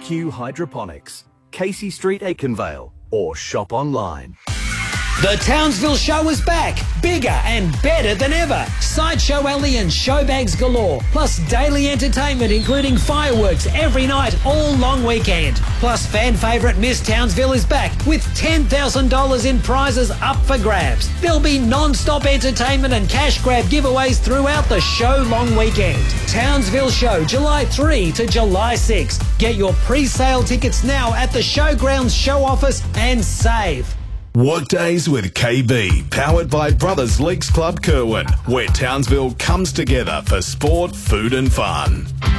IQ Hydroponics, Casey Street, Aikenvale, or shop online. The Townsville Show is back, bigger and better than ever. Sideshow Alley and showbags galore, plus daily entertainment including fireworks every night all long weekend. Plus fan favourite Miss Townsville is back with $10,000 in prizes up for grabs. There'll be non-stop entertainment and cash grab giveaways throughout the show long weekend. Townsville Show, July 3 to July 6. Get your pre-sale tickets now at the Showgrounds show office and save. Workdays with KB, powered by Brothers Leagues Club Kerwin, where Townsville comes together for sport, food and fun.